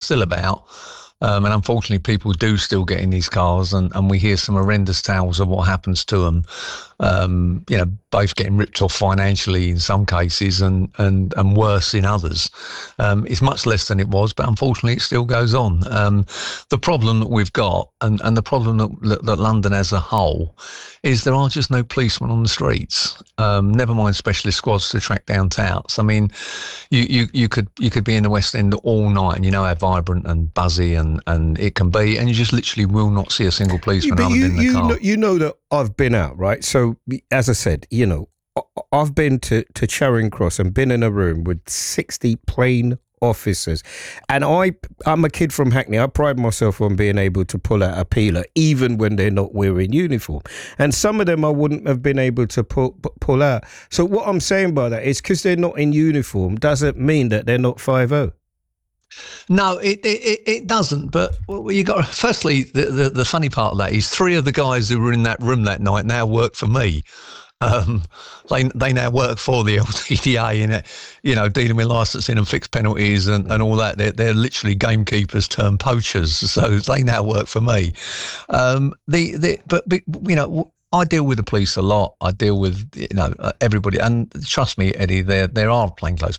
still about. And unfortunately, people do still get in these cars, and we hear some horrendous tales of what happens to them. Both getting ripped off financially in some cases, and worse in others. It's much less than it was, but unfortunately, it still goes on. The problem that we've got, and the problem that London as a whole, is there are just no policemen on the streets. Never mind specialist squads to track down touts. I mean, you could be in the West End all night, and you know how vibrant and buzzy and it can be, and you just literally will not see a single policeman other than the car. You know that I've been out, right? So as I said, I've been to Charing Cross and been in a room with 60 plain officers, and I'm a kid from Hackney. I pride myself on being able to pull out a peeler even when they're not wearing uniform, and some of them I wouldn't have been able to pull out. So what I'm saying by that is, because they're not in uniform doesn't mean that they're not 5-0. No, it doesn't. But you got, firstly, the funny part of that is 3 of the guys who were in that room that night now work for me. They now work for the LTDA in dealing with licensing and fixed penalties and all that. They're literally gamekeepers turned poachers, so they now work for me. I deal with the police a lot. I deal with everybody, and trust me, Eddie, there are plainclothes